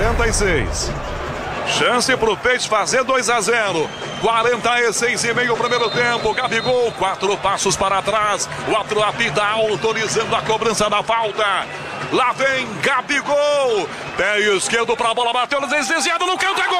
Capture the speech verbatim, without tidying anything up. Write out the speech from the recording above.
quarenta e seis. Chance pro Peixe fazer dois a zero. quarenta e seis e meio primeiro tempo. Gabigol, quatro passos para trás. O outro apita autorizando a cobrança da falta. Lá vem Gabigol. Pé esquerdo para a bola, bateu, desviado no canto, é gol!